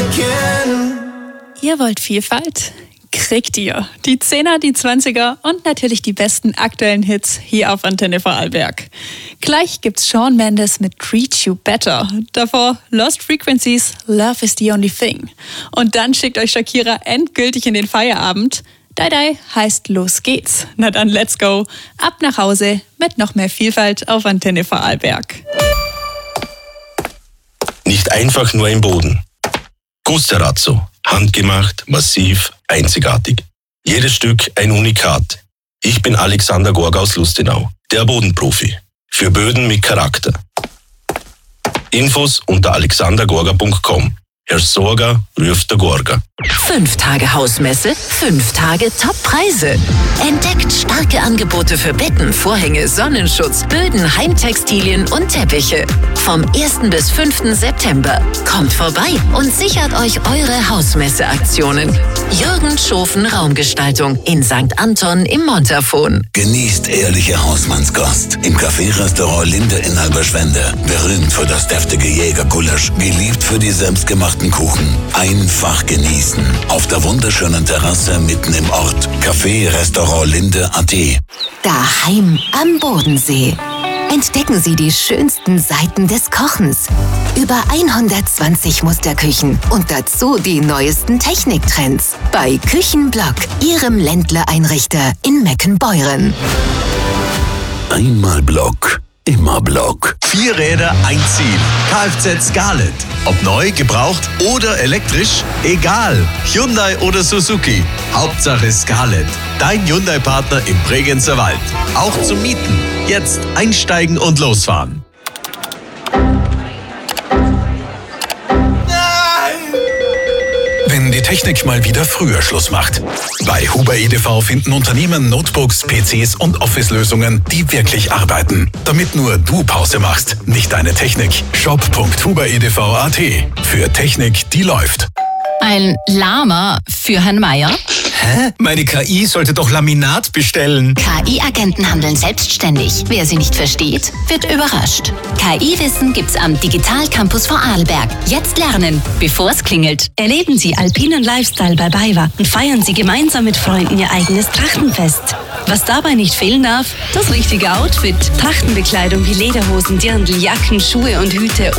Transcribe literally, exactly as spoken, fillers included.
again. Ihr wollt Vielfalt? Kriegt ihr. Die Zehner, die Zwanziger und natürlich die besten aktuellen Hits hier auf Antenne Vorarlberg. Gleich gibt's Shawn Mendes mit Treat You Better. Davor Lost Frequencies, Love is the Only Thing. Und dann schickt euch Shakira endgültig in den Feierabend. Dai Dai heißt Los geht's. Na dann let's go. Ab nach Hause mit noch mehr Vielfalt auf Antenne Vorarlberg. Nicht einfach nur ein Boden. Gusterazzo. Handgemacht, massiv, einzigartig. Jedes Stück ein Unikat. Ich bin Alexander Gorga aus Lustenau, der Bodenprofi. Für Böden mit Charakter. Infos unter alexander gorga punkt com. Herr Sorger ruft der Gorga. Fünf Tage Hausmesse, fünf Tage Top-Preise. Entdeckt starke Angebote für Betten, Vorhänge, Sonnenschutz, Böden, Heimtextilien und Teppiche. Vom ersten bis fünften September. Kommt vorbei und sichert euch eure Hausmesse-Aktionen. Jürgen Schofen Raumgestaltung in Sankt Anton im Montafon. Genießt ehrliche Hausmannskost im Café-Restaurant Linde in Halberschwende. Berühmt für das deftige Jägergulasch, geliebt für die selbstgemachten Kuchen. Einfach genießen. Auf der wunderschönen Terrasse mitten im Ort. Café-Restaurant Linde punkt at. Daheim am Bodensee. Entdecken Sie die schönsten Seiten des Kochens. Über hundertzwanzig Musterküchen und dazu die neuesten Techniktrends. Bei Küchenblock, Ihrem Ländler-Einrichter in Meckenbeuren. Einmal Block, immer Block. Vier Räder, ein Ziel. Kfz Scarlett. Ob neu, gebraucht oder elektrisch, egal. Hyundai oder Suzuki. Hauptsache Scarlett. Dein Hyundai-Partner im Bregenzer Wald. Auch zum Mieten. Jetzt einsteigen und losfahren. Wenn die Technik mal wieder früher Schluss macht. Bei Huber E D V finden Unternehmen Notebooks, P Cs und Office-Lösungen, die wirklich arbeiten. Damit nur du Pause machst, nicht deine Technik. shop punkt huber e d v punkt at. Für Technik, die läuft. Ein Lama für Herrn Meier? Hä? Meine K I sollte doch Laminat bestellen. K I-Agenten handeln selbstständig. Wer sie nicht versteht, wird überrascht. K I-Wissen gibt's am Digital Campus Vorarlberg. Jetzt lernen, bevor es klingelt. Erleben Sie alpinen Lifestyle bei BayWa und feiern Sie gemeinsam mit Freunden Ihr eigenes Trachtenfest. Was dabei nicht fehlen darf, das richtige Outfit. Trachtenbekleidung wie Lederhosen, Dirndl, Jacken, Schuhe und Hüte